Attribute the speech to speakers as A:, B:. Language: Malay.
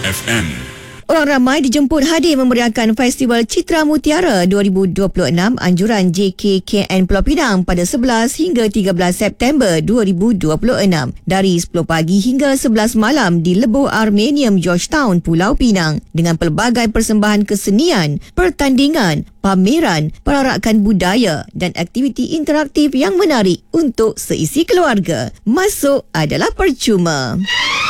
A: FM.
B: Orang ramai dijemput hadir memeriahkan Festival Citra Mutiara 2026 anjuran JKKN Pulau Pinang pada 11 hingga 13 September 2026 dari 10 pagi hingga 11 malam di Lebuh Armenium Georgetown, Pulau Pinang dengan pelbagai persembahan kesenian, pertandingan, pameran, perarakan budaya dan aktiviti interaktif yang menarik untuk seisi keluarga. Masuk adalah percuma.